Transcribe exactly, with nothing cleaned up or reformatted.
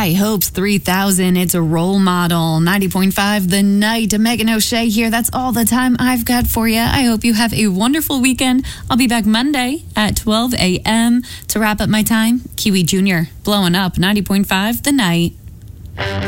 High Hopes three thousand. It's a Role Model. ninety point five The Night. Megan O'Shea here. That's all the time I've got for you. I hope you have a wonderful weekend. I'll be back Monday at twelve a.m. to wrap up my time. Kiwi Junior blowing up ninety point five The Night.